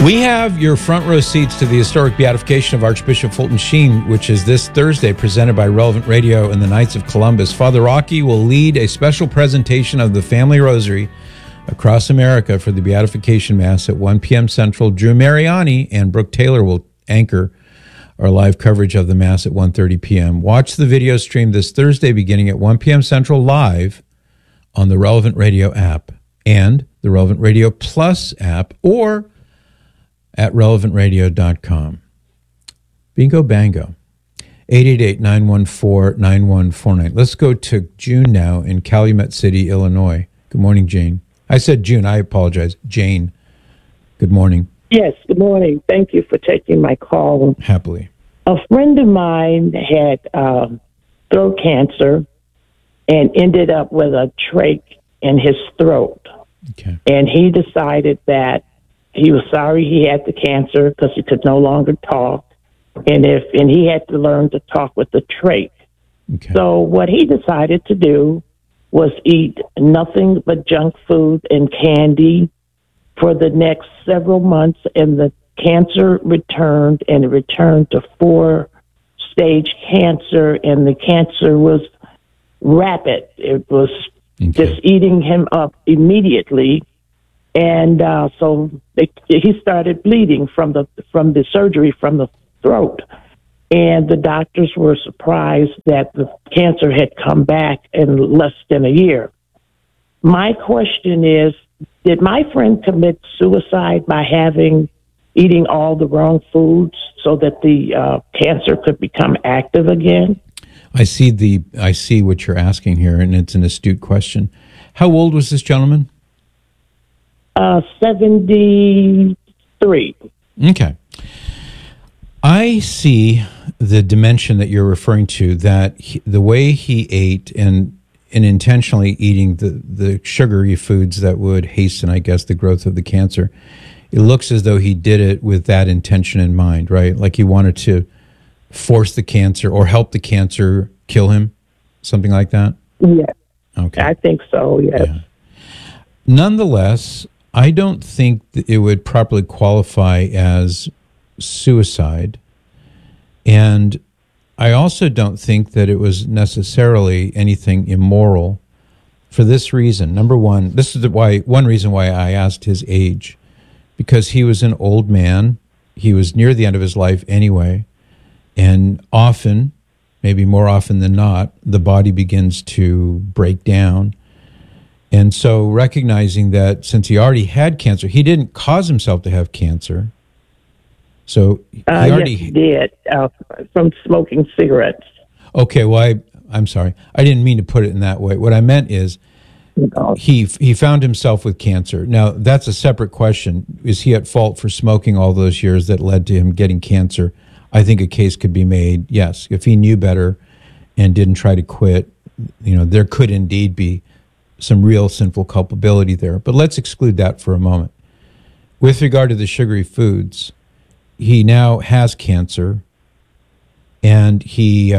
We have your front row seats to the historic beatification of Archbishop Fulton Sheen, which is this Thursday, presented by Relevant Radio and the Knights of Columbus. Father Rocky will lead a special presentation of the Family Rosary across America for the Beatification Mass at 1 p.m. Central. Drew Mariani and Brooke Taylor will anchor our live coverage of the Mass at 1:30 p.m. Watch the video stream this Thursday beginning at 1 p.m. Central live on the Relevant Radio app and the Relevant Radio Plus app, or at relevantradio.com. Bingo bango. 888-914-9149. Let's go to June now in Calumet City, Illinois. Good morning, Jane. I said June. I apologize. Jane. Good morning. Yes, good morning. Thank you for taking my call. Happily. A friend of mine had throat cancer and ended up with a trach in his throat. Okay. And he decided that he was sorry he had the cancer because he could no longer talk, and he had to learn to talk with the trach. Okay. So what he decided to do was eat nothing but junk food and candy for the next several months, and the cancer returned, and it returned to 4-stage cancer, and the cancer was rapid. It was just eating him up immediately. And so he started bleeding from the surgery from the throat, and the doctors were surprised that the cancer had come back in less than a year. My question is, did my friend commit suicide by eating all the wrong foods so that the cancer could become active again? I see what you're asking here, and it's an astute question. How old was this gentleman? 73. Okay. I see the dimension that you're referring to, that the way he ate and intentionally eating the sugary foods that would hasten, I guess, the growth of the cancer. It looks as though he did it with that intention in mind, right? Like he wanted to force the cancer or help the cancer kill him, something like that? Yes. Okay. I think so, yes. Yeah. Nonetheless, I don't think that it would properly qualify as suicide. And I also don't think that it was necessarily anything immoral for this reason. Number one, this is one reason why I asked his age, because he was an old man. He was near the end of his life anyway. And often, maybe more often than not, the body begins to break down. And so recognizing that since he already had cancer, he didn't cause himself to have cancer. So yes, he did, from smoking cigarettes. Okay, well, I'm sorry. I didn't mean to put it in that way. What I meant is he found himself with cancer. Now, that's a separate question. Is he at fault for smoking all those years that led to him getting cancer? I think a case could be made, yes. If he knew better and didn't try to quit, there could indeed be some real sinful culpability there. But let's exclude that for a moment. With regard to the sugary foods, he now has cancer, and he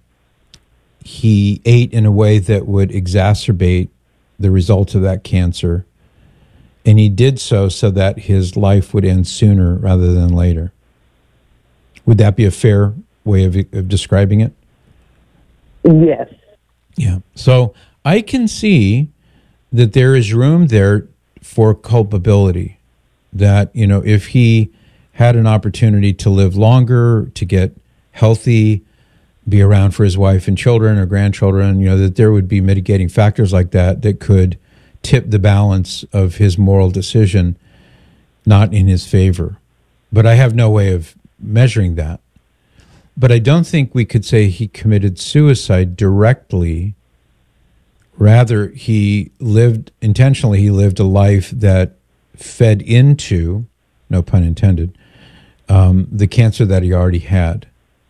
ate in a way that would exacerbate the results of that cancer, and he did so that his life would end sooner rather than later. Would that be a fair way of describing it? Yes. Yeah. So I can see that there is room there for culpability, that, if he had an opportunity to live longer, to get healthy, be around for his wife and children or grandchildren, that there would be mitigating factors like that could tip the balance of his moral decision not in his favor. But I have no way of measuring that. But I don't think we could say he committed suicide directly. Rather, he lived a life that fed into, no pun intended, the cancer that he already had.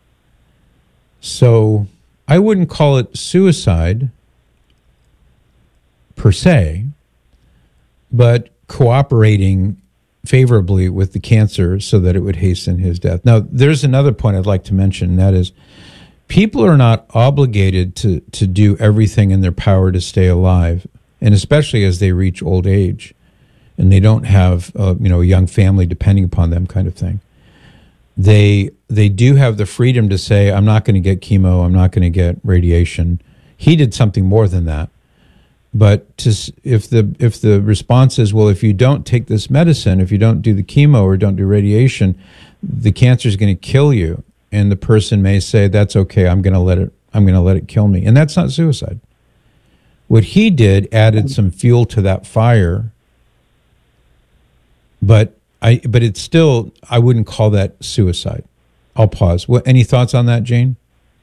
So I wouldn't call it suicide per se, but cooperating favorably with the cancer so that it would hasten his death. Now, there's another point I'd like to mention, and that is people are not obligated to do everything in their power to stay alive, and especially as they reach old age. and they don't have a young family depending upon them, kind of thing, they do have the freedom to say, I'm not going to get chemo, I'm not going to get radiation. He did something more than that. But if the response is, well, if you don't take this medicine, if you don't do the chemo or don't do radiation, the cancer is going to kill you, and the person may say, that's okay, I'm going to let it kill me, and that's not suicide. What he did added some fuel to that fire, but it's still, I wouldn't call that suicide. I'll pause. Any thoughts on that, Jane?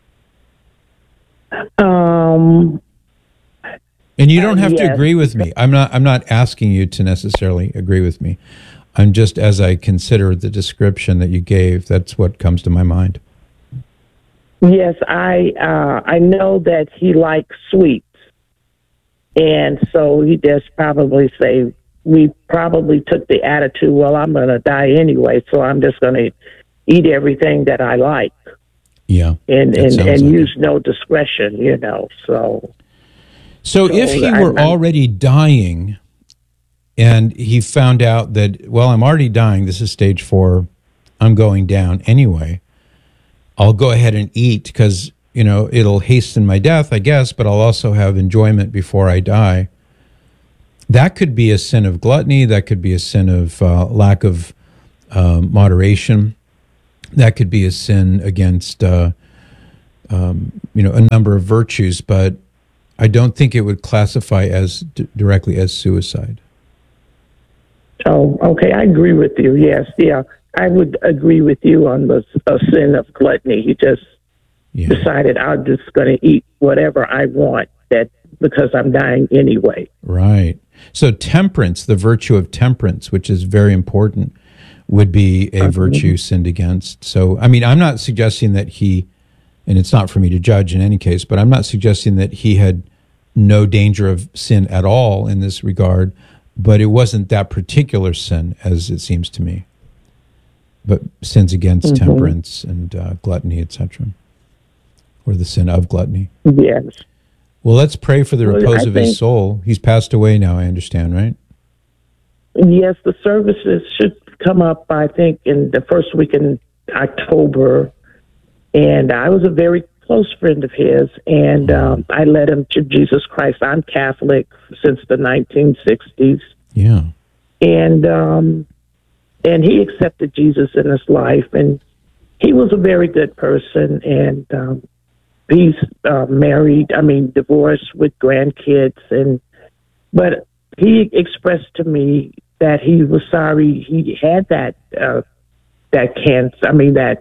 And you don't have to agree with me. I'm not asking you to necessarily agree with me. I'm just, as I consider the description that you gave, that's what comes to my mind. Yes, I know that he likes sweets, and so he just probably say, we probably took the attitude, well, I'm going to die anyway, so I'm just going to eat everything that I like. Yeah, and use no discretion, So if he were already dying and he found out that, well, I'm already dying, this is stage 4, I'm going down anyway, I'll go ahead and eat because, it'll hasten my death, I guess, but I'll also have enjoyment before I die. That could be a sin of gluttony. That could be a sin of lack of moderation. That could be a sin against, a number of virtues, but I don't think it would classify as directly as suicide. Oh, okay. I agree with you. Yes. Yeah. I would agree with you on the sin of gluttony. He just decided I'm just going to eat whatever I want because I'm dying anyway. Right. So temperance, the virtue of temperance, which is very important, would be a virtue sinned against. So, I'm not suggesting that he, and it's not for me to judge in any case, but I'm not suggesting that he had no danger of sin at all in this regard, but it wasn't that particular sin, as it seems to me, but sins against temperance and gluttony, etc., or the sin of gluttony. Yes. Well, let's pray for the repose of his soul. He's passed away now, I understand, right? Yes, the services should come up, I think, in the first week in October. And I was a very close friend of his, and I led him to Jesus Christ. I'm Catholic since the 1960s. Yeah. And he accepted Jesus in his life, and he was a very good person, and he's divorced with grandkids, but he expressed to me that he was sorry he had that cancer.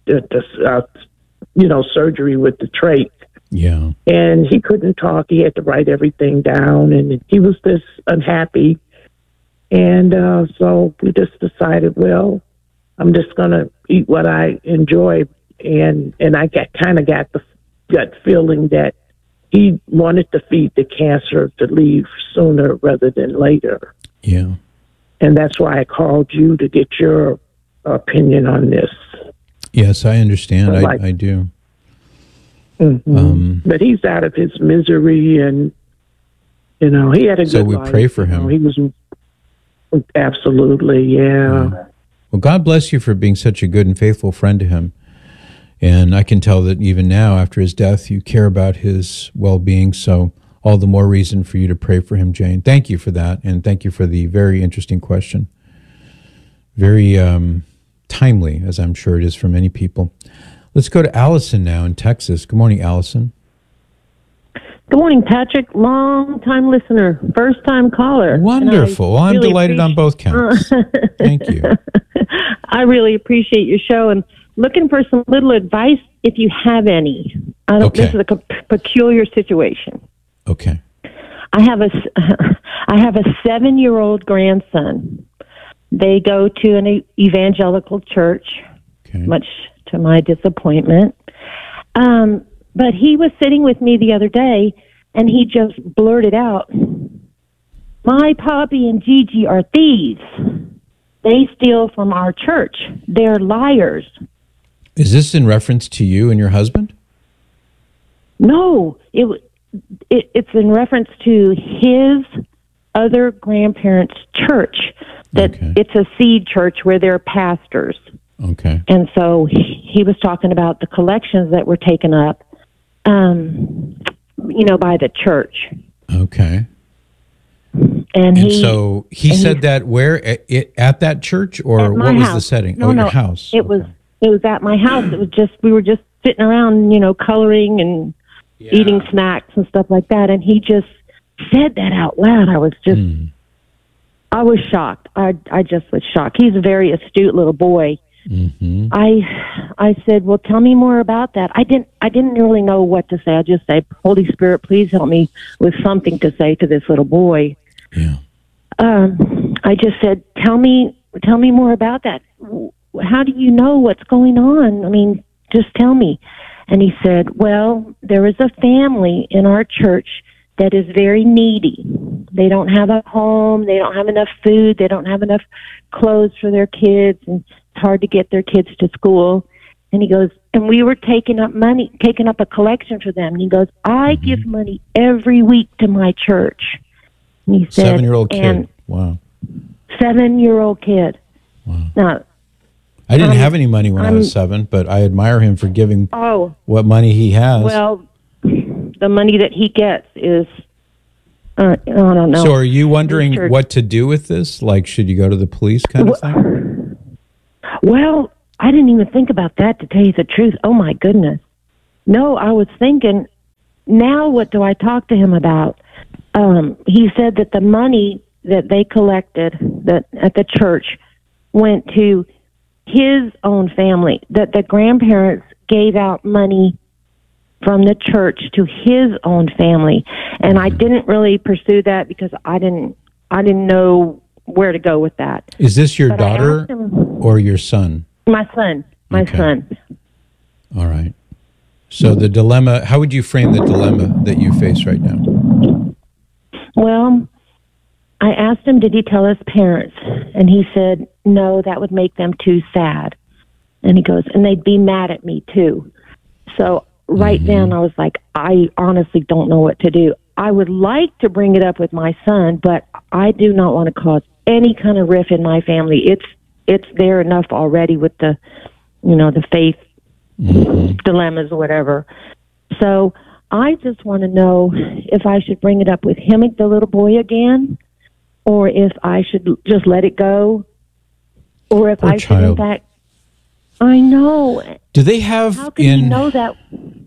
Surgery with the trach. Yeah. And he couldn't talk. He had to write everything down, and he was just unhappy. And so we just decided, well, I'm just going to eat what I enjoy. And I got the gut feeling that he wanted to feed the cancer to leave sooner rather than later. Yeah. And that's why I called you to get your opinion on this. Yes, I understand. I do. But he's out of his misery, and he had a good life. So we pray for him. He was absolutely, yeah. Well, God bless you for being such a good and faithful friend to him. And I can tell that even now, after his death, you care about his well-being. So all the more reason for you to pray for him, Jane. Thank you for that, and thank you for the very interesting question. Very timely, as I'm sure it is for many people. Let's go to Allison now in Texas. Good morning, Allison. Good morning, Patrick. Long-time listener, first-time caller. Wonderful. Well, I'm delighted on both counts. Thank you. I really appreciate your show and looking for some little advice if you have any. This is a peculiar situation. Okay. I have a 7-year-old grandson. They go to an evangelical church, much to my disappointment. But he was sitting with me the other day, and he just blurted out, "My Poppy and Gigi are thieves. They steal from our church. They're liars." Is this in reference to you and your husband? No, it's in reference to his other grandparents' church. That it's a seed church where they're pastors. Okay. And so he was talking about the collections that were taken up, by the church. Okay. And so he said that where at that church, or what was the setting? No, your house. It was at my house. It was we were just sitting around, coloring and eating snacks and stuff like that. And he just said that out loud. I was just, I was shocked. I just was shocked. He's a very astute little boy. Mm-hmm. I said, well, tell me more about that. I didn't really know what to say. I just said, Holy Spirit, please help me with something to say to this little boy. Yeah. I just said, tell me more about that. How do you know what's going on? I mean, just tell me. And he said, well, there is a family in our church that is very needy. They don't have a home. They don't have enough food. They don't have enough clothes for their kids. And it's hard to get their kids to school. And he goes, and we were taking up a collection for them. And he goes, I give money every week to my church. And he said, 7-year-old kid. Wow. 7-year-old kid. Wow. Now, I didn't have any money when I was 7, but I admire him for giving what money he has. Well, the money that he gets is, I don't know. So are you wondering what to do with this? Like, should you go to the police kind of thing? Well, I didn't even think about that, to tell you the truth. Oh, my goodness. No, I was thinking, now what do I talk to him about? He said that the money that they collected at the church went to his own family, that the grandparents gave out money from the church to his own family. And I didn't really pursue that because I didn't know where to go with that. Is this your daughter or your son? My son. My son. All right. So the dilemma, how would you frame the dilemma that you face right now? Well, I asked him, did he tell his parents? And he said, no, that would make them too sad. And he goes, and they'd be mad at me too. So right then I was like, I honestly don't know what to do. I would like to bring it up with my son, but I do not want to cause any kind of rift in my family. It's there enough already with the, the faith dilemmas or whatever. So I just want to know if I should bring it up with him, the little boy, again, or if I should just let it go, or if I should, in fact, I know. Do they have? How can you know that?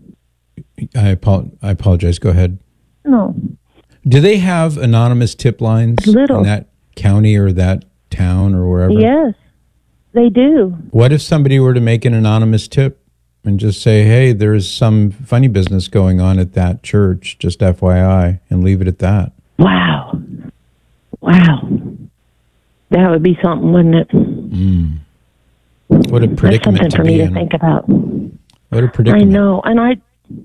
I apologize. Go ahead. No. Do they have anonymous tip lines in that county or that town or wherever? Yes, they do. What if somebody were to make an anonymous tip and just say, hey, there's some funny business going on at that church, just FYI, and leave it at that? Wow. That would be something, wouldn't it? What a predicament. That's something for me to think about. What a predicament. I know, and I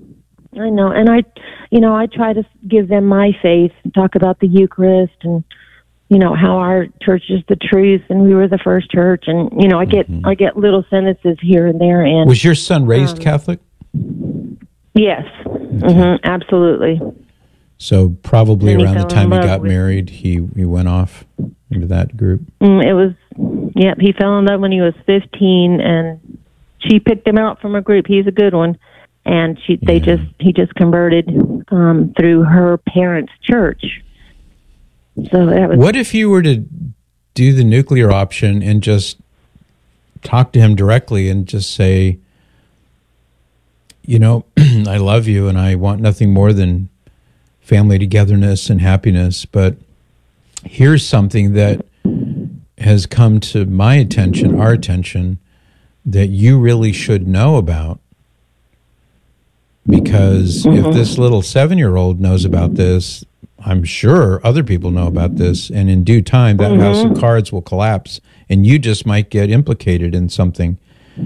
try to give them my faith and talk about the Eucharist and, how our church is the truth and we were the first church. And, I get little sentences here and there. And was your son raised Catholic? Yes. Okay. Absolutely. So probably around the time he got married, he went off into that group. He fell in love when he was 15, and she picked him out from a group. He's a good one, and he just converted through her parents' church. So that was. What if you were to do the nuclear option and just talk to him directly and just say, I love you and I want nothing more than family togetherness and happiness, but here's something that has come to my attention, our attention, that you really should know about. Because if this little 7-year-old knows about this, I'm sure other people know about this, and in due time, that house of cards will collapse, and you just might get implicated in something,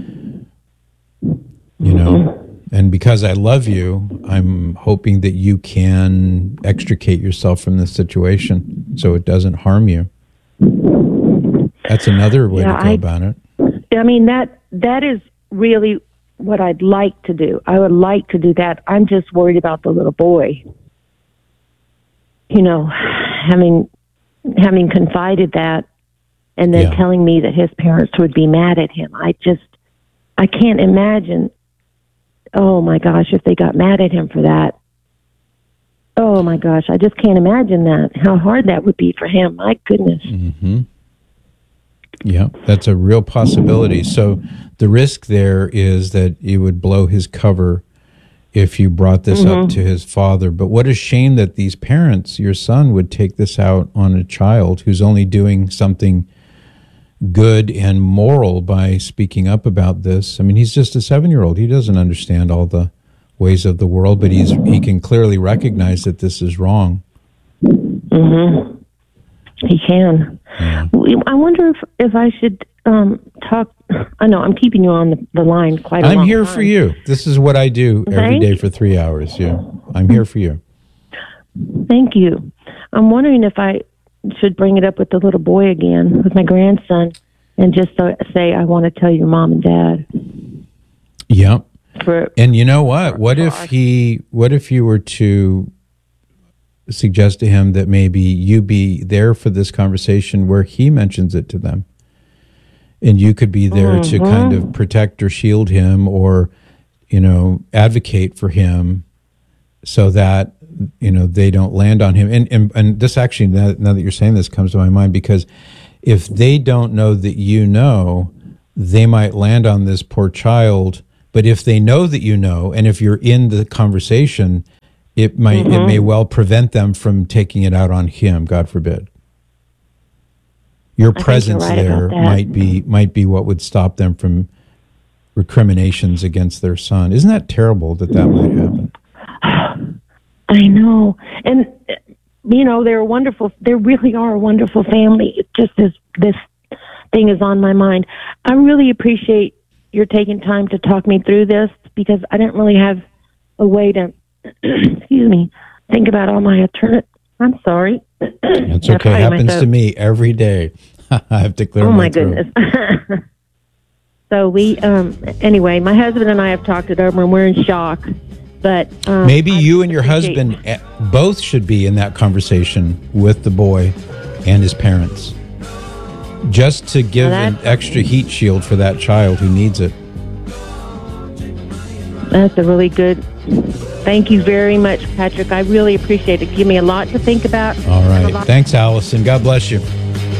And because I love you, I'm hoping that you can extricate yourself from this situation so it doesn't harm you. That's another way to go about it. I mean, that is really what I'd like to do. I would like to do that. I'm just worried about the little boy. having confided that and then telling me that his parents would be mad at him. I can't imagine, oh my gosh, if they got mad at him for that. Oh my gosh, I just can't imagine that, how hard that would be for him. My goodness. Mm-hmm. Yeah, that's a real possibility. So the risk there is that you would blow his cover if you brought this up to his father. But what a shame that these parents, your son, would take this out on a child who's only doing something good and moral by speaking up about this. I mean, he's just a 7-year-old. He doesn't understand all the ways of the world, but he can clearly recognize that this is wrong. Mm-hmm. He can. Yeah. I wonder if I should talk. I know I'm keeping you on the line quite a long time. I'm here for you. This is what I do every day for 3 hours. Yeah, I'm here for you. Thank you. I'm wondering if I should bring it up with the little boy again, with my grandson, and just say, I want to tell your mom and dad. Yeah. And you know what? What if you were to suggest to him that maybe you be there for this conversation where he mentions it to them, and you could be there to kind of protect or shield him, or, advocate for him so that, they don't land on him. And this actually, now that you're saying this, comes to my mind, because if they don't know that they might land on this poor child. But if they know that and if you're in the conversation, it may well prevent them from taking it out on him, God forbid. Your presence there might be what would stop them from recriminations against their son. Isn't that terrible that might happen? I know. And, they're wonderful. They really are a wonderful family. It's just this thing is on my mind. I really appreciate you're taking time to talk me through this, because I didn't really have a way to, think about all my alternatives. I'm sorry. It's okay. It happens to me every day. I have to clear my throat. Oh, my goodness. So we, anyway, my husband and I have talked it over, and we're in shock. But maybe you and your husband both should be in that conversation with the boy and his parents, just to give an extra heat shield for that child who needs it. That's a really good. Thank you very much, Patrick. I really appreciate it. Give me a lot to think about. All right. Thanks, Allison. God bless you.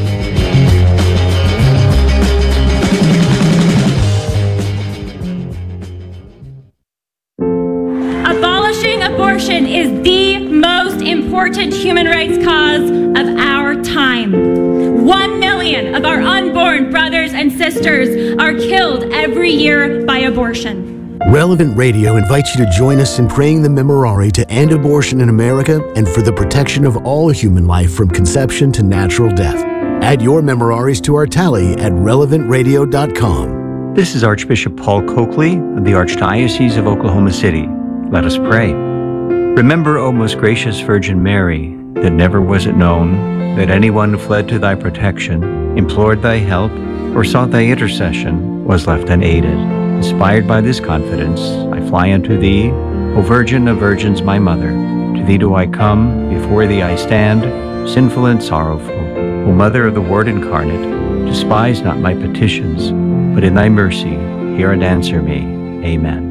Abolishing abortion is the most important human rights cause of our time. 1 million of our unborn brothers and sisters are killed every year by abortion. Relevant Radio invites you to join us in praying the Memorare to end abortion in America and for the protection of all human life from conception to natural death. Add your Memoraries to our tally at relevantradio.com. This is Archbishop Paul Coakley of the Archdiocese of Oklahoma City. Let us pray. Remember, O most gracious Virgin Mary, that never was it known that anyone who fled to thy protection, implored thy help, or sought thy intercession was left unaided. Inspired by this confidence, I fly unto thee, O Virgin of Virgins, my Mother. To thee do I come, before thee I stand, sinful and sorrowful. O Mother of the Word incarnate, despise not my petitions, but in thy mercy hear and answer me. Amen.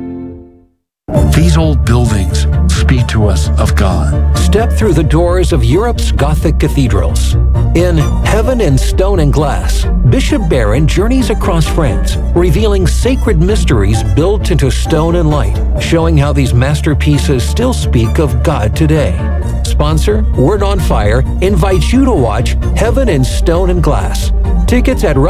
These old buildings speak to us of God. Step through the doors of Europe's Gothic cathedrals. In Heaven in Stone and Glass, Bishop Barron journeys across France, revealing sacred mysteries built into stone and light, showing how these masterpieces still speak of God today. Sponsor, Word on Fire, invites you to watch Heaven in Stone and Glass. Tickets at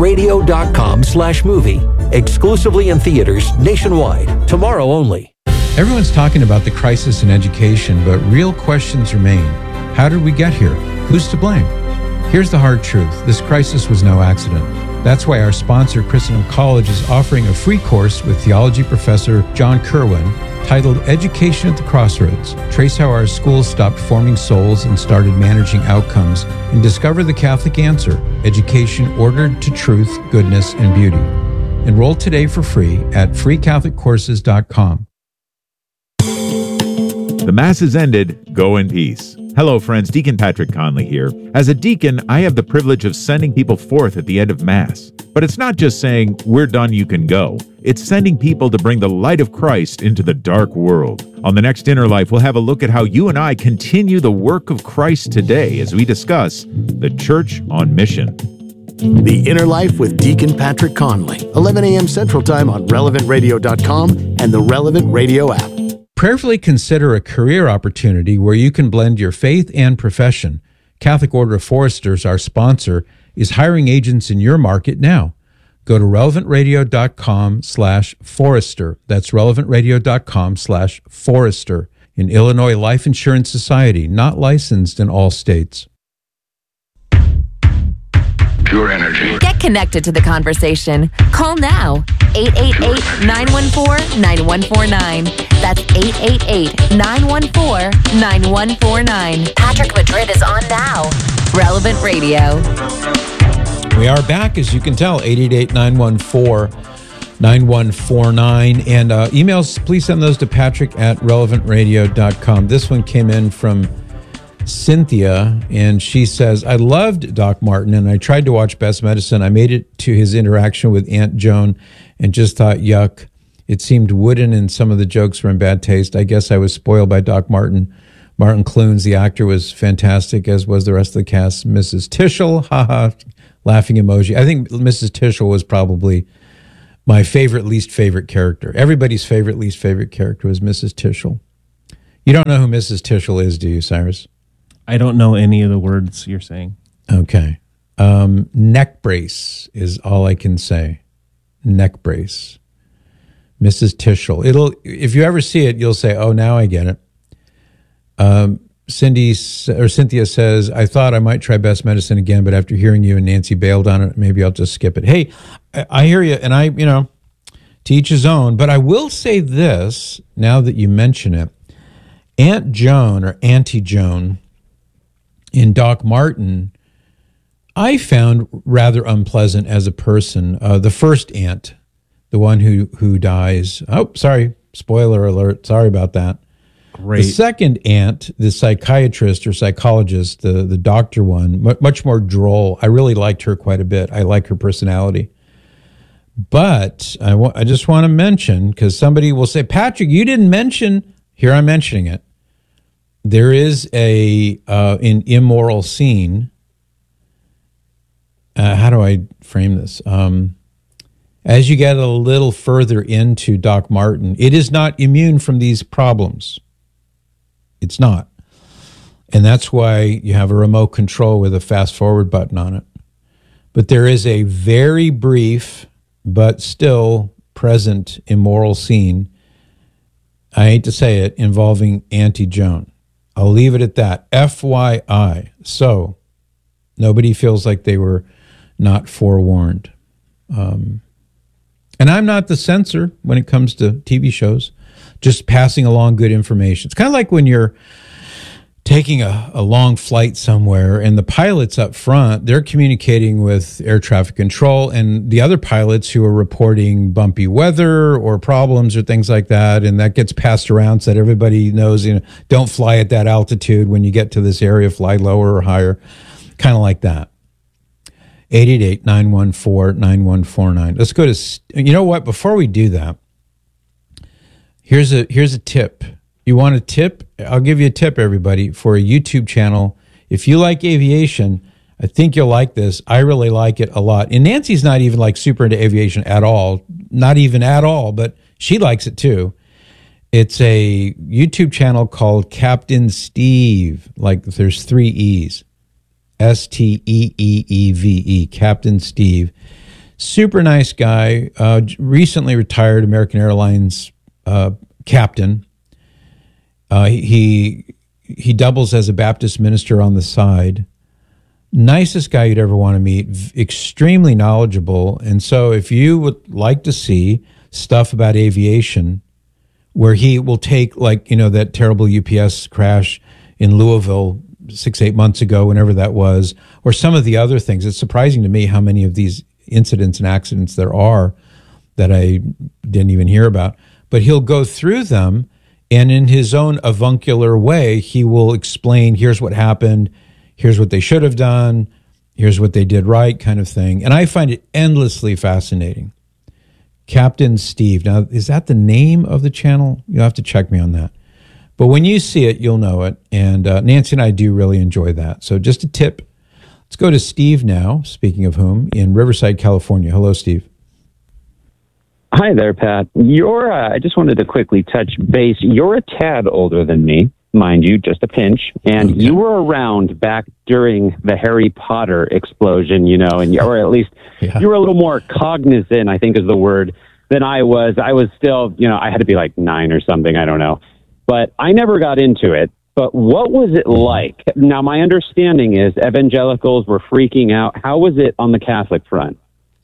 relevantradio.com/movie. Exclusively in theaters nationwide. Tomorrow only. Everyone's talking about the crisis in education, but real questions remain. How did we get here? Who's to blame? Here's the hard truth. This crisis was no accident. That's why our sponsor, Christendom College, is offering a free course with theology professor John Kerwin titled Education at the Crossroads. Trace how our schools stopped forming souls and started managing outcomes, and discover the Catholic answer, education ordered to truth, goodness, and beauty. Enroll today for free at freecatholiccourses.com. The Mass is ended. Go in peace. Hello, friends. Deacon Patrick Conley here. As a deacon, I have the privilege of sending people forth at the end of Mass. But it's not just saying, we're done, you can go. It's sending people to bring the light of Christ into the dark world. On the next Inner Life, we'll have a look at how you and I continue the work of Christ today as we discuss the Church on Mission. The Inner Life with Deacon Patrick Conley, 11 a.m. Central Time on RelevantRadio.com and the Relevant Radio app. Prayerfully consider a career opportunity where you can blend your faith and profession. Catholic Order of Foresters, our sponsor, is hiring agents in your market now. Go to relevantradio.com/Forester. That's relevantradio.com/Forester. In Illinois Life Insurance Society, not licensed in all states. Pure energy. Get connected to the conversation. Call now. 888-914-9149. That's 888-914-9149. Patrick Madrid is on now. Relevant Radio. We are back, as you can tell, 888-914-9149. And emails, please send those to patrick@relevantradio.com. This one came in from Cynthia, and she says, I loved Doc Martin, and I tried to watch Best Medicine. I made it to his interaction with Aunt Joan and just thought, yuck. It seemed wooden, and some of the jokes were in bad taste. I guess I was spoiled by Doc Martin. Martin Clunes, the actor, was fantastic, as was the rest of the cast. Mrs. Tischel, haha, laughing emoji. I think Mrs. Tischel was probably my favorite, least favorite character. Everybody's favorite, least favorite character was Mrs. Tischel. You don't know who Mrs. Tischel is, do you, Cyrus? I don't know any of the words you're saying. Okay. Neck brace is all I can say. Neck brace. Mrs. Tischel. If you ever see it, you'll say, oh, now I get it. Cynthia says, I thought I might try Best Medicine again, but after hearing you and Nancy bailed on it, maybe I'll just skip it. Hey, I hear you, and to each his own, but I will say this, now that you mention it, Aunt Joan or Auntie Joan in Doc Martin, I found rather unpleasant as a person. The first aunt, the one who dies. Oh, sorry, spoiler alert. Sorry about that. Great. The second aunt, the psychiatrist or psychologist, the doctor one, much more droll. I really liked her quite a bit. I like her personality. But I just want to mention, because somebody will say, Patrick, you didn't mention, here I'm mentioning it. There is an immoral scene. How do I frame this? As you get a little further into Doc Martin, it is not immune from these problems. It's not. And that's why you have a remote control with a fast forward button on it. But there is a very brief, but still present immoral scene, I hate to say it, involving Auntie Joan. I'll leave it at that. FYI. So nobody feels like they were not forewarned. And I'm not the censor when it comes to TV shows, just passing along good information. It's kind of like when you're taking a long flight somewhere and the pilots up front, they're communicating with air traffic control and the other pilots who are reporting bumpy weather or problems or things like that. And that gets passed around so that everybody knows, don't fly at that altitude. When you get to this area, fly lower or higher, kind of like that. 888-914-9149. Let's go to, you know what, before we do that, here's a tip. You want a tip? I'll give you a tip, everybody, for a YouTube channel. If you like aviation, I think you'll like this. I really like it a lot. And Nancy's not even like super into aviation at all. Not even at all, but she likes it too. It's a YouTube channel called Captain Steve. Like there's 3 E's. Steeeve, Captain Steve. Super nice guy. Recently retired American Airlines captain. He doubles as a Baptist minister on the side. Nicest guy you'd ever want to meet. Extremely knowledgeable. And so if you would like to see stuff about aviation, where he will take that terrible UPS crash in Louisville 6-8 months ago, whenever that was, or some of the other things. It's surprising to me how many of these incidents and accidents there are that I didn't even hear about. But he'll go through them And in his own avuncular way, he will explain, here's what happened, here's what they should have done, here's what they did right, kind of thing. And I find it endlessly fascinating. Captain Steve. Now, is that the name of the channel? You'll have to check me on that. But when you see it, you'll know it. And Nancy and I do really enjoy that. So just a tip. Let's go to Steve now, speaking of whom, in Riverside, California. Hello, Steve. Hi there, Pat. I just wanted to quickly touch base. You're a tad older than me, mind you, just a pinch. And okay. You were around back during the Harry Potter explosion, or at least you were a little more cognizant, I think is the word, than I was. I was still, I had to be like 9 or something, I don't know. But I never got into it. But what was it like? Now, my understanding is evangelicals were freaking out. How was it on the Catholic front?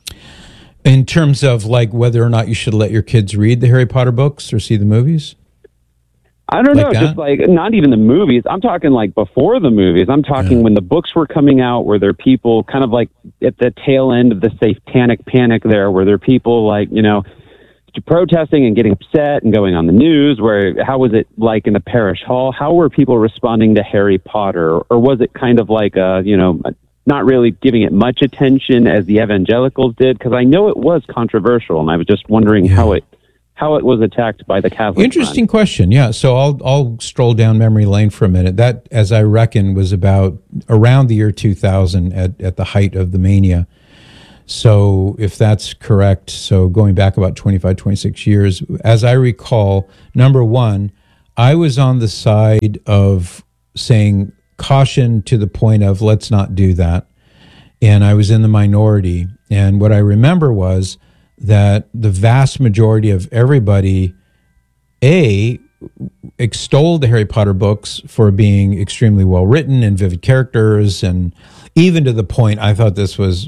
In terms of like whether or not you should let your kids read the Harry Potter books or see the movies? I don't know, just like not even the movies. I'm talking like before the movies. I'm talking when the books were coming out, were there people kind of like at the tail end of the satanic panic there? Were there people like, protesting and getting upset and going on the news? How was it like in the parish hall? How were people responding to Harry Potter? Or was it kind of like, not really giving it much attention as the evangelicals did? Because I know it was controversial, and I was just wondering how it was attacked by the Catholic Interesting question. Yeah. So I'll stroll down memory lane for a minute. That, as I reckon, was about around the year 2000 at the height of the mania. So if that's correct, so going back about 25, 26 years, as I recall, number one, I was on the side of saying caution to the point of let's not do that. And I was in the minority. And what I remember was that the vast majority of everybody, extolled the Harry Potter books for being extremely well written and vivid characters, and even to the point I thought this was,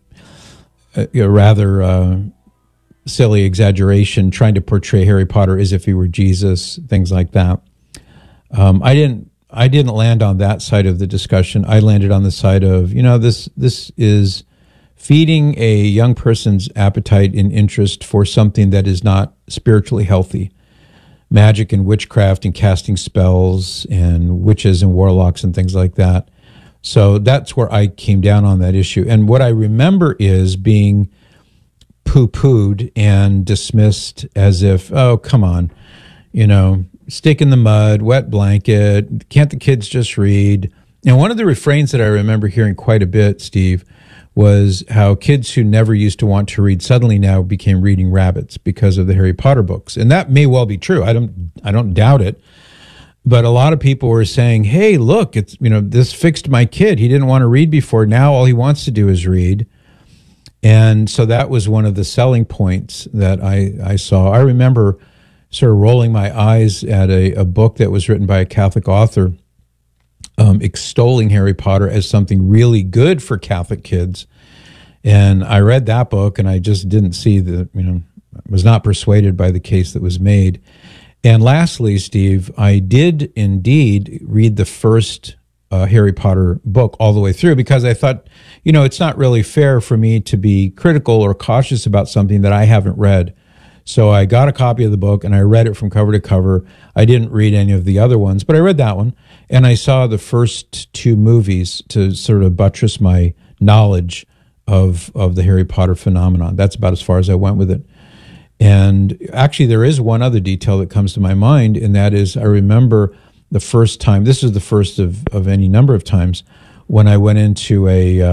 a rather silly exaggeration, trying to portray Harry Potter as if he were Jesus, things like that. I didn't land on that side of the discussion. I landed on the side of, this is feeding a young person's appetite and interest for something that is not spiritually healthy. Magic and witchcraft and casting spells and witches and warlocks and things like that. So that's where I came down on that issue. And what I remember is being poo-pooed and dismissed as if, oh, come on, stick in the mud, wet blanket, can't the kids just read? And one of the refrains that I remember hearing quite a bit, Steve, was how kids who never used to want to read suddenly now became reading rabbits because of the Harry Potter books. And that may well be true. I don't doubt it. But a lot of people were saying, hey, look, it's this fixed my kid. He didn't want to read before. Now all he wants to do is read. And so that was one of the selling points that I saw. I remember sort of rolling my eyes at a book that was written by a Catholic author extolling Harry Potter as something really good for Catholic kids. And I read that book and I just didn't see was not persuaded by the case that was made. And lastly, Steve, I did indeed read the first Harry Potter book all the way through because I thought, it's not really fair for me to be critical or cautious about something that I haven't read. So I got a copy of the book and I read it from cover to cover. I didn't read any of the other ones, but I read that one. And I saw the first 2 movies to sort of buttress my knowledge of the Harry Potter phenomenon. That's about as far as I went with it. And actually, there is one other detail that comes to my mind, and that is I remember the first time, this is the first of any number of times, when I went into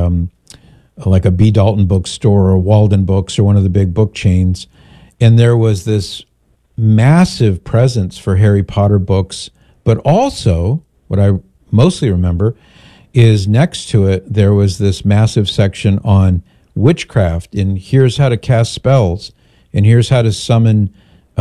like a B. Dalton bookstore or Walden Books or one of the big book chains, and there was this massive presence for Harry Potter books, but also, what I mostly remember, is next to it, there was this massive section on witchcraft, and here's how to cast spells, and here's how to summon,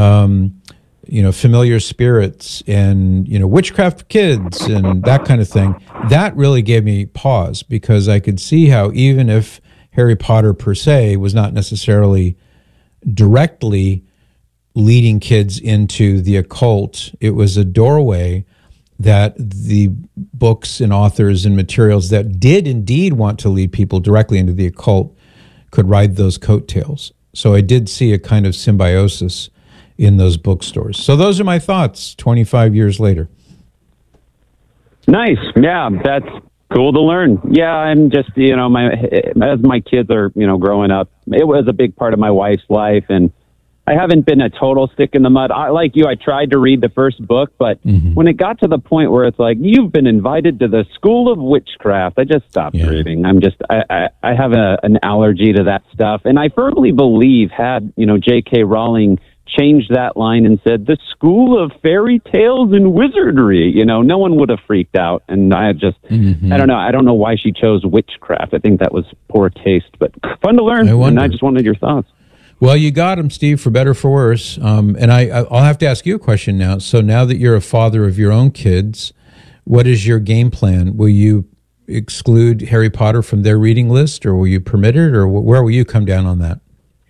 familiar spirits and, witchcraft for kids and that kind of thing. That really gave me pause because I could see how even if Harry Potter per se was not necessarily directly leading kids into the occult, it was a doorway that the books and authors and materials that did indeed want to lead people directly into the occult could ride those coattails. So I did see a kind of symbiosis in those bookstores. So those are my thoughts 25 years later. Nice. Yeah, that's cool to learn. Yeah, I'm just, as my kids are, growing up, it was a big part of my wife's life, and I haven't been a total stick in the mud. Like you, I tried to read the first book, but when it got to the point where it's like, you've been invited to the school of witchcraft, I just stopped reading. I have an allergy to that stuff. And I firmly believe had, J.K. Rowling changed that line and said, the school of fairy tales and wizardry, no one would have freaked out. And I just, I don't know. I don't know why she chose witchcraft. I think that was poor taste, but fun to learn. And I just wanted your thoughts. Well, you got him, Steve, for better or for worse. And I'll have to ask you a question now. So now that you're a father of your own kids, what is your game plan? Will you exclude Harry Potter from their reading list, or will you permit it, or where will you come down on that?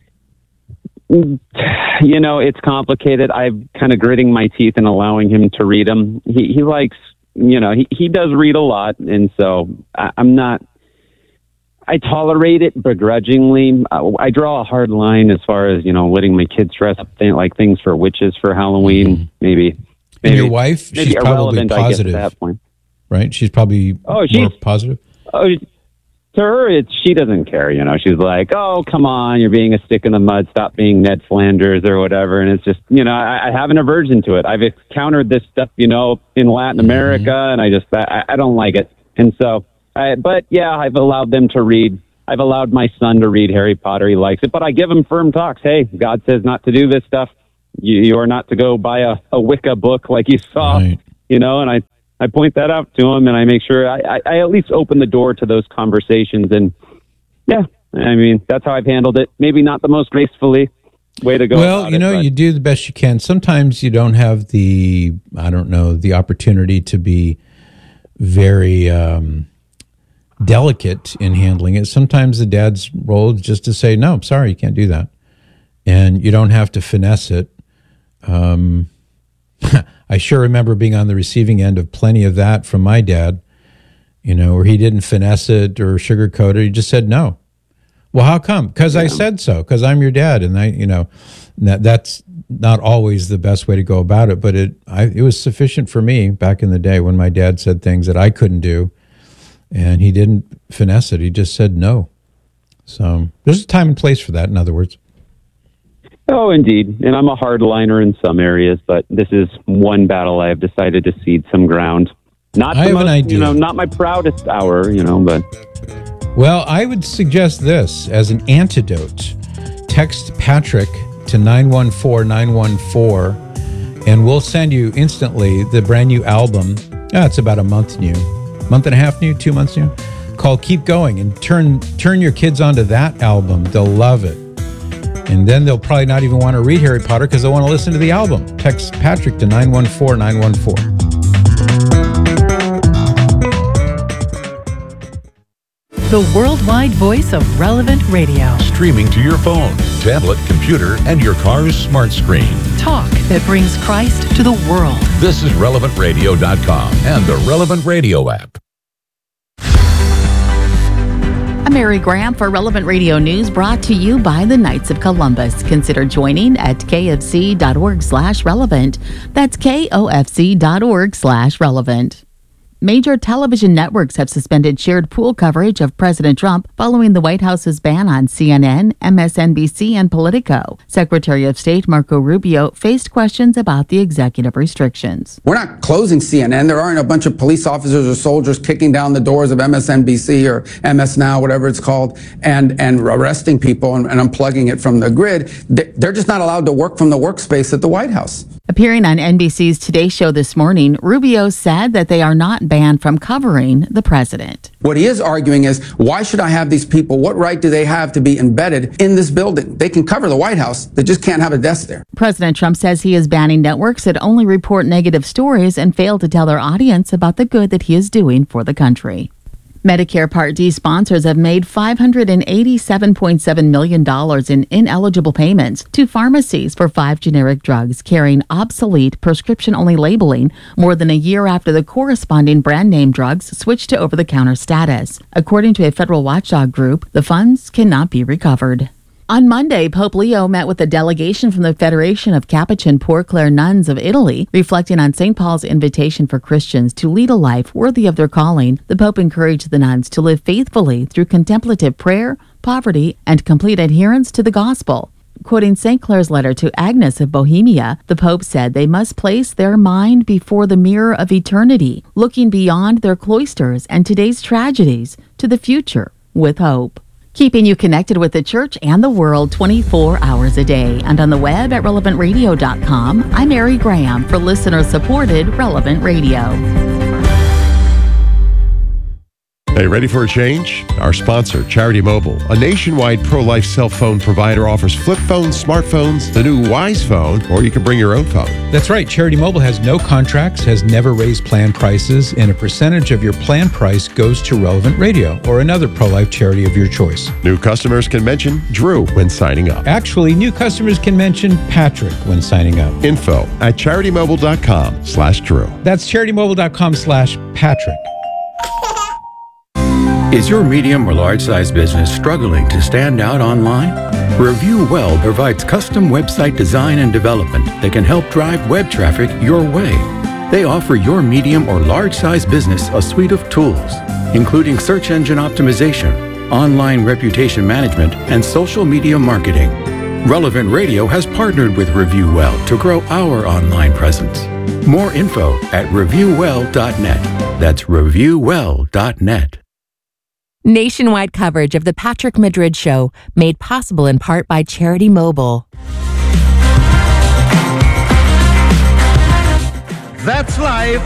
It's complicated. I'm kind of gritting my teeth and allowing him to read them. He likes, he does read a lot. And so I tolerate it begrudgingly. I draw a hard line as far as, letting my kids dress up like things for witches for Halloween. Maybe. And your wife, she's probably positive, at that point. Right? She's probably more positive. Oh, to her, she doesn't care. She's like, oh, come on, you're being a stick in the mud. Stop being Ned Flanders or whatever. And it's just, I have an aversion to it. I've encountered this stuff, in Latin America, and I don't like it. And so, but yeah, I've allowed them to read. I've allowed my son to read Harry Potter. He likes it, but I give him firm talks. Hey, God says not to do this stuff. You are not to go buy a Wicca book like you saw, right. And I point that out to him, and I make sure I at least open the door to those conversations. And yeah, that's how I've handled it. Maybe not the most gracefully way to go. Well, you do the best you can. Sometimes you don't have the opportunity to be very delicate in handling it. Sometimes the dad's role is just to say, no, I'm sorry, you can't do that. And you don't have to finesse it. I sure remember being on the receiving end of plenty of that from my dad, where he didn't finesse it or sugarcoat it. He just said no. Well, how come? Because I said so, because I'm your dad. And that's not always the best way to go about it, but it was sufficient for me back in the day when my dad said things that I couldn't do, and he didn't finesse it. He just said no. So there's a time and place for that, in other words. Oh, indeed. And I'm a hardliner in some areas, but this is one battle I have decided to cede some ground. Not my proudest hour, but... Well, I would suggest this as an antidote. Text Patrick to 914-914, and we'll send you instantly the brand new album. It's about a month new. Month and a half new, 2 months new. Called Keep Going, and turn your kids onto that album. They'll love it. And then they'll probably not even want to read Harry Potter because they'll want to listen to the album. Text Patrick to 914-914. The worldwide voice of Relevant Radio. Streaming to your phone, tablet, computer, and your car's smart screen. Talk that brings Christ to the world. This is RelevantRadio.com and the Relevant Radio app. I'm Mary Graham for Relevant Radio News, brought to you by the Knights of Columbus. Consider joining at kfc.org/relevant. That's kofc.org/relevant. Major television networks have suspended shared pool coverage of President Trump following the White House's ban on CNN, MSNBC, and Politico. Secretary of State Marco Rubio faced questions about the executive restrictions. We're not closing CNN. There aren't a bunch of police officers or soldiers kicking down the doors of MSNBC or MS Now, whatever it's called, and arresting people and unplugging it from the grid. They're just not allowed to work from the workspace at the White House. Appearing on NBC's Today Show this morning, Rubio said that they are not banned from covering the president. What he is arguing is, why should I have these people? What right do they have to be embedded in this building? They can cover the White House. They just can't have a desk there. President Trump says he is banning networks that only report negative stories and fail to tell their audience about the good that he is doing for the country. Medicare Part D sponsors have made $587.7 million in ineligible payments to pharmacies for 5 generic drugs carrying obsolete prescription-only labeling more than a year after the corresponding brand name drugs switched to over-the-counter status. According to a federal watchdog group, the funds cannot be recovered. On Monday, Pope Leo met with a delegation from the Federation of Capuchin Poor Clare Nuns of Italy, reflecting on St. Paul's invitation for Christians to lead a life worthy of their calling. The Pope encouraged the nuns to live faithfully through contemplative prayer, poverty, and complete adherence to the gospel. Quoting St. Clare's letter to Agnes of Bohemia, the Pope said they must place their mind before the mirror of eternity, looking beyond their cloisters and today's tragedies to the future with hope. Keeping you connected with the church and the world 24 hours a day and on the web at relevantradio.com. I'm Mary Graham for listener-supported Relevant Radio. Hey, ready for a change? Our sponsor, Charity Mobile, a nationwide pro-life cell phone provider, offers flip phones, smartphones, the new Wise phone, or you can bring your own phone. That's right. Charity Mobile has no contracts, has never raised plan prices, and a percentage of your plan price goes to Relevant Radio or another pro-life charity of your choice. New customers can mention Drew when signing up. Actually, new customers can mention Patrick when signing up. Info at CharityMobile.com/Drew. That's CharityMobile.com/Patrick. Is your medium or large size business struggling to stand out online? Review Well provides custom website design and development that can help drive web traffic your way. They offer your medium or large size business a suite of tools, including search engine optimization, online reputation management, and social media marketing. Relevant Radio has partnered with Review Well to grow our online presence. More info at reviewwell.net. That's reviewwell.net. Nationwide coverage of The Patrick Madrid Show, made possible in part by Charity Mobile. That's life.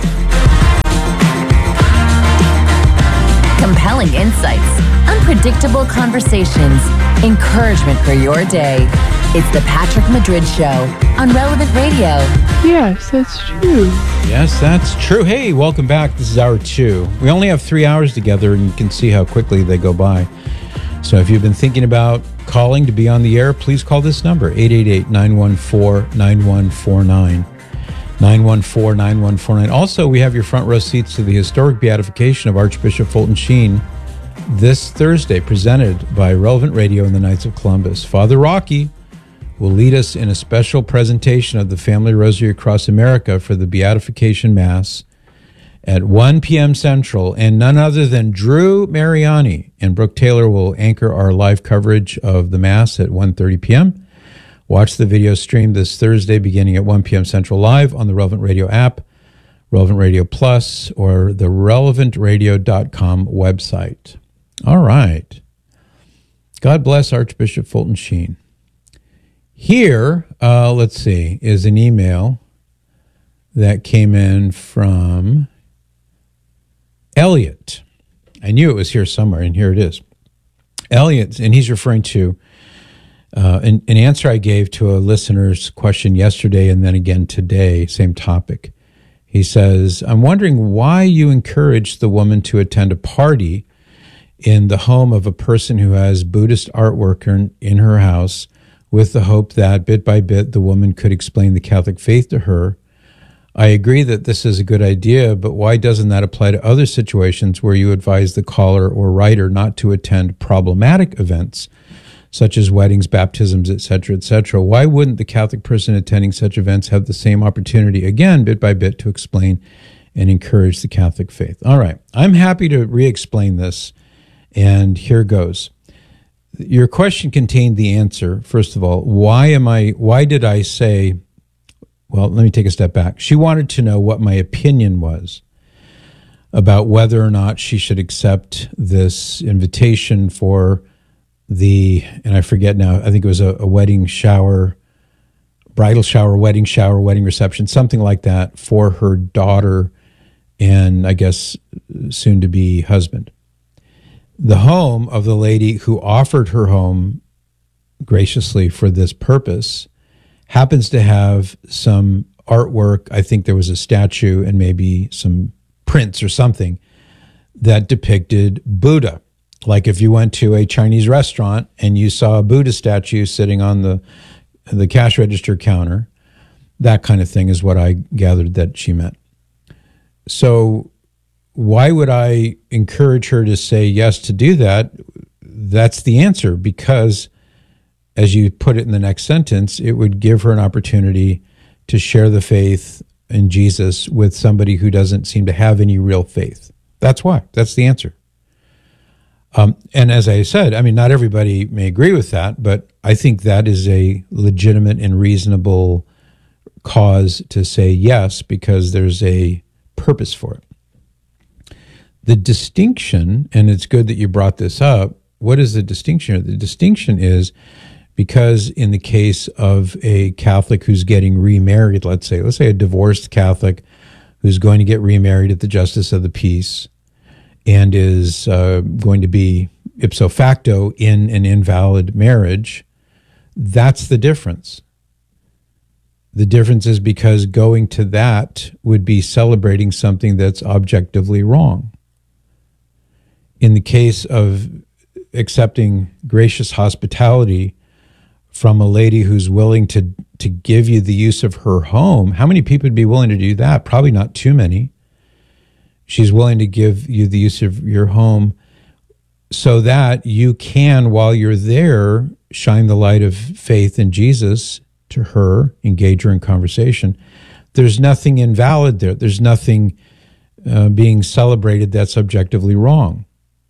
Compelling insights, unpredictable conversations, encouragement for your day. It's The Patrick Madrid Show on Relevant Radio. Yes, that's true. Yes, that's true. Hey, welcome back. This is hour 2. We only have 3 hours together, and you can see how quickly they go by. So if you've been thinking about calling to be on the air, please call this number, 888-914-9149. 914-9149. Also, we have your front row seats to the historic beatification of Archbishop Fulton Sheen this Thursday, presented by Relevant Radio and the Knights of Columbus. Father Rocky will lead us in a special presentation of the Family Rosary Across America for the Beatification Mass at 1 p.m. Central, and none other than Drew Mariani and Brooke Taylor will anchor our live coverage of the Mass at 1:30 p.m. Watch the video stream this Thursday beginning at 1 p.m. Central live on the Relevant Radio app, Relevant Radio Plus, or the relevantradio.com website. All right. God bless Archbishop Fulton Sheen. Here, let's see, is an email that came in from Elliot. I knew it was here somewhere, and here it is. Elliot, and he's referring to an answer I gave to a listener's question yesterday and then again today, same topic. He says, I'm wondering why you encouraged the woman to attend a party in the home of a person who has Buddhist artwork in her house, with the hope that bit by bit the woman could explain the Catholic faith to her. I agree that this is a good idea, but why doesn't that apply to other situations where you advise the caller or writer not to attend problematic events, such as weddings, baptisms, etc., etc.? Why wouldn't the Catholic person attending such events have the same opportunity, again, bit by bit, to explain and encourage the Catholic faith? All right, I'm happy to re-explain this, and here goes. Your question contained the answer. First of all, why did I say, well, let me take a step back. She wanted to know what my opinion was about whether or not she should accept this invitation for and I forget now, I think it was a wedding shower, bridal shower, wedding reception, something like that, for her daughter and I guess soon to be husband. The home of the lady who offered her home graciously for this purpose happens to have some artwork. I think there was a statue and maybe some prints or something that depicted Buddha. Like if you went to a Chinese restaurant and you saw a Buddha statue sitting on the cash register counter, that kind of thing is what I gathered that she meant. So why would I encourage her to say yes to do that? That's the answer, because as you put it in the next sentence, it would give her an opportunity to share the faith in Jesus with somebody who doesn't seem to have any real faith. That's why. That's the answer. And as I said, I mean, not everybody may agree with that, but I think that is a legitimate and reasonable cause to say yes, because there's a purpose for it. The distinction, and it's good that you brought this up, what is the distinction? The distinction is because in the case of a Catholic who's getting remarried, let's say a divorced Catholic who's going to get remarried at the Justice of the Peace and is going to be ipso facto in an invalid marriage, that's the difference. The difference is because going to that would be celebrating something that's objectively wrong. In the case of accepting gracious hospitality from a lady who's willing to give you the use of her home, how many people would be willing to do that? Probably not too many. She's willing to give you the use of your home so that you can, while you're there, shine the light of faith in Jesus to her, engage her in conversation. There's nothing invalid there. There's nothing being celebrated that's objectively wrong.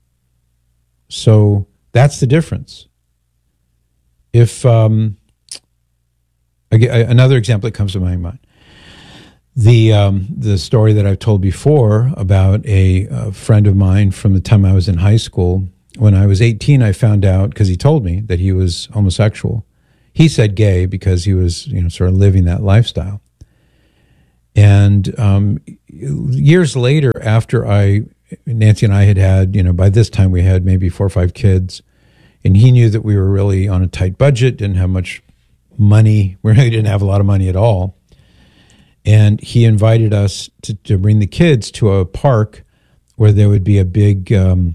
So that's the difference. If another example that comes to my mind, the story that I've told before about a friend of mine from the time I was in high school. When I was 18, I found out, because he told me that he was homosexual. He said gay because he was, sort of living that lifestyle. And years later, after Nancy and I had, by this time we had maybe 4 or 5 kids, and he knew that we were really on a tight budget, didn't have much money. We really didn't have a lot of money at all. And he invited us to bring the kids to a park where there would be a big, there'd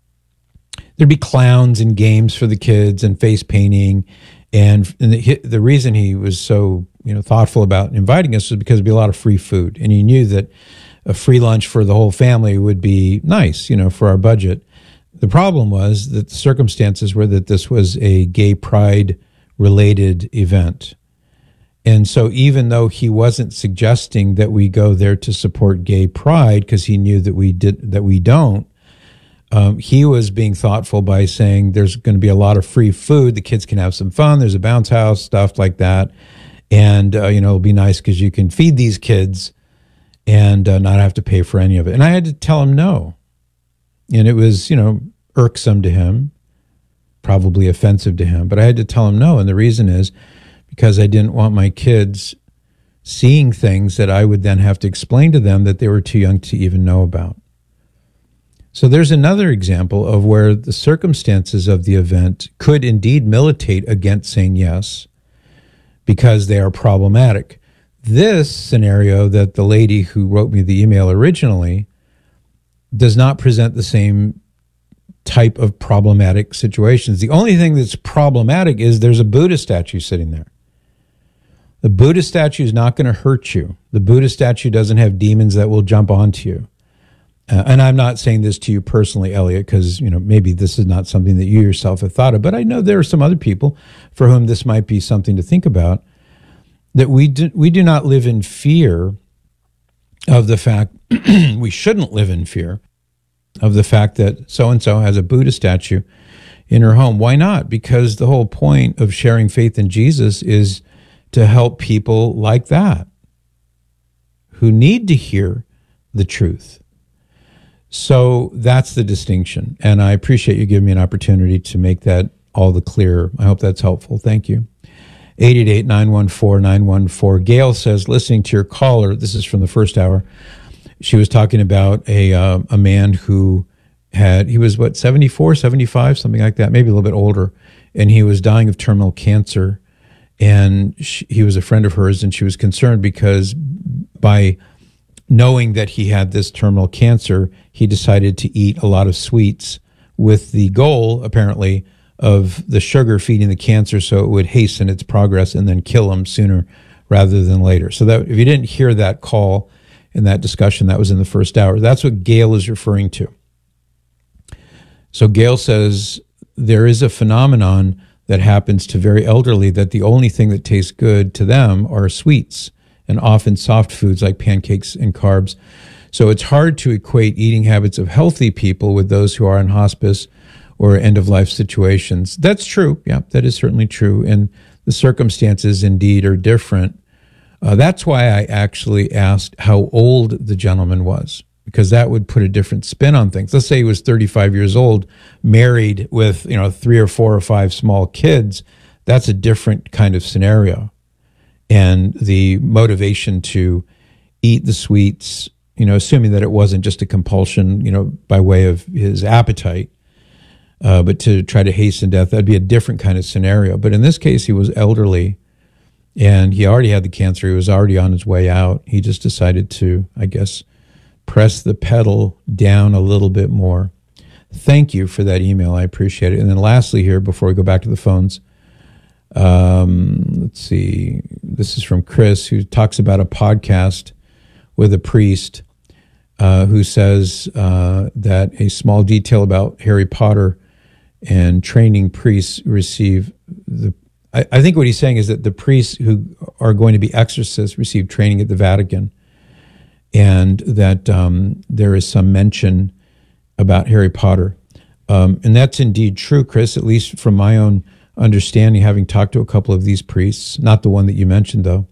be clowns and games for the kids and face painting. And the reason he was so, thoughtful about inviting us was because there'd be a lot of free food. And he knew that a free lunch for the whole family would be nice, for our budget. The problem was that the circumstances were that this was a gay pride related event. And so even though he wasn't suggesting that we go there to support gay pride, because he knew that we don't, he was being thoughtful by saying there's going to be a lot of free food. The kids can have some fun. There's a bounce house, stuff like that. And, it'll be nice because you can feed these kids and not have to pay for any of it. And I had to tell him no. And it was, irksome to him, probably offensive to him. But I had to tell him no. And the reason is because I didn't want my kids seeing things that I would then have to explain to them that they were too young to even know about. So there's another example of where the circumstances of the event could indeed militate against saying yes because they are problematic. This scenario that the lady who wrote me the email originally does not present the same type of problematic situations. The only thing that's problematic is there's a Buddha statue sitting there. The Buddha statue is not going to hurt you. The Buddha statue doesn't have demons that will jump onto you. And I'm not saying this to you personally, Elliot, because maybe this is not something that you yourself have thought of, but I know there are some other people for whom this might be something to think about, that we do not live in fear of the fact, we shouldn't live in fear of the fact that so-and-so has a Buddha statue in her home. Why not? Because the whole point of sharing faith in Jesus is to help people like that who need to hear the truth. So that's the distinction. And I appreciate you giving me an opportunity to make that all the clearer. I hope that's helpful. Thank you. 888-914-914. Gail says, listening to your caller, this is from the first hour, she was talking about a man who he was 74, 75, something like that, maybe a little bit older, and he was dying of terminal cancer. And he was a friend of hers, and she was concerned because by knowing that he had this terminal cancer, he decided to eat a lot of sweets with the goal, apparently, of the sugar feeding the cancer so it would hasten its progress and then kill him sooner rather than later. So that if you didn't hear that call in that discussion, that was in the first hour. That's what Gail is referring to. So Gail says there is a phenomenon that happens to very elderly, that the only thing that tastes good to them are sweets and often soft foods like pancakes and carbs. So it's hard to equate eating habits of healthy people with those who are in hospice or end-of-life situations. That's true. Yeah, that is certainly true. And the circumstances indeed are different. That's why I actually asked how old the gentleman was, because that would put a different spin on things. Let's say he was 35 years old, married with 3 or 4 or 5 small kids. That's a different kind of scenario. And the motivation to eat the sweets, assuming that it wasn't just a compulsion, by way of his appetite, but to try to hasten death, that'd be a different kind of scenario. But in this case, he was elderly, and he already had the cancer. He was already on his way out. He just decided to, I guess, press the pedal down a little bit more. Thank you for that email. I appreciate it. And then lastly here, before we go back to the phones, let's see. This is from Chris, who talks about a podcast with a priest who says that a small detail about Harry Potter and training priests receive I think what he's saying is that the priests who are going to be exorcists receive training at the Vatican, and that there is some mention about Harry Potter. And that's indeed true, Chris, at least from my own understanding, having talked to a couple of these priests, not the one that you mentioned, though.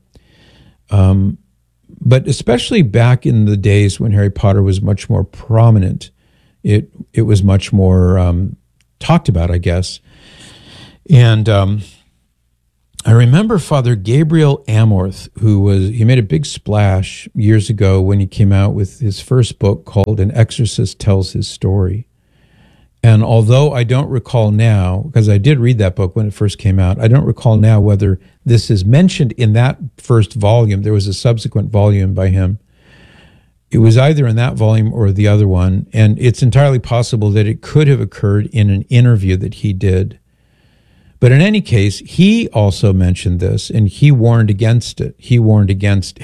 But especially back in the days when Harry Potter was much more prominent, it was much more talked about, I guess. And I remember Father Gabriel Amorth, he made a big splash years ago when he came out with his first book called An Exorcist Tells His Story. And although I don't recall now, because I did read that book when it first came out, I don't recall now whether this is mentioned in that first volume. There was a subsequent volume by him. It was either in that volume or the other one, and it's entirely possible that it could have occurred in an interview that he did. But in any case, he also mentioned this, and he warned against it. He warned against